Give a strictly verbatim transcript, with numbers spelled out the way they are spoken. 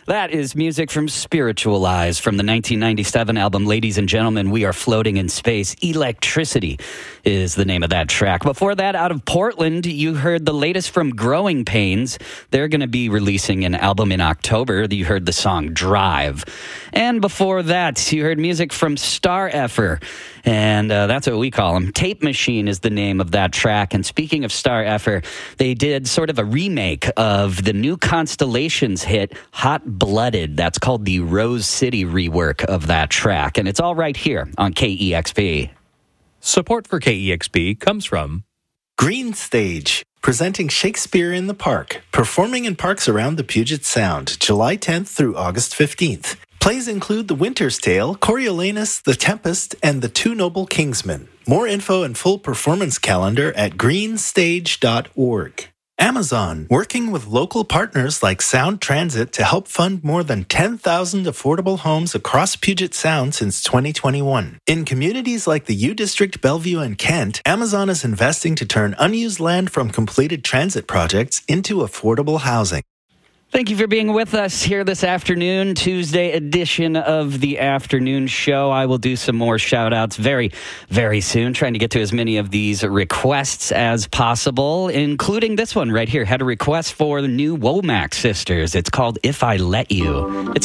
That is music from Spiritualize from the nineteen ninety-seven album Ladies and Gentlemen, We Are Floating in Space. Electricity is the name of that track. Before that, out of Portland, you heard the latest from Growing Pains. They're going to be releasing an album in October. You heard the song Drive. And before that, you heard music from Star Effer. And uh, that's what we call them. Tape Machine is the name of that track. And speaking of Star Effer, they did sort of a remake of the new Constellations hit, Hot Blooded. That's called the Rose City rework of that track. And it's all right here on K E X P. Support for K E X P comes from Green Stage, presenting Shakespeare in the Park, performing in parks around the Puget Sound, July tenth through August fifteenth. Plays include The Winter's Tale, Coriolanus, The Tempest, and The Two Noble Kingsmen. More info and full performance calendar at green stage dot org. Amazon, working with local partners like Sound Transit to help fund more than ten thousand affordable homes across Puget Sound since twenty twenty-one. In communities like the U District, Bellevue, and Kent, Amazon is investing to turn unused land from completed transit projects into affordable housing. Thank you for being with us here this afternoon, Tuesday edition of the afternoon show. I will do some more shout outs very, very soon, trying to get to as many of these requests as possible, including this one right here. Had a request for the new Womack sisters. It's called If I Let You. It's